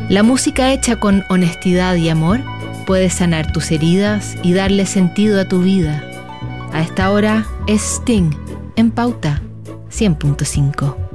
La música hecha con honestidad y amor puede sanar tus heridas y darle sentido a tu vida. A esta hora es Sting en Pauta 100.5.